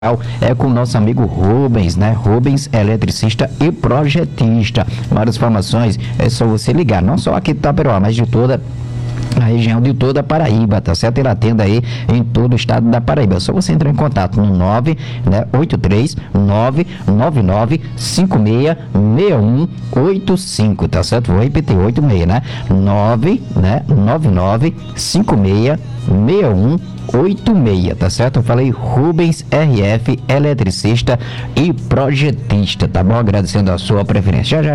É com o nosso amigo Rubens, né? Rubens, eletricista e projetista. Várias informações, é só você ligar, não só aqui de Itaperoá, mas de toda a região de toda a Paraíba, tá certo? Ele atende aí em todo o estado da Paraíba. É só você entrar em contato no 983-999-566185, tá certo? Vou repetir, 86, né? 999-566186, tá certo? Eu falei Rubens RF, eletricista e projetista, tá bom? Agradecendo a sua preferência. Já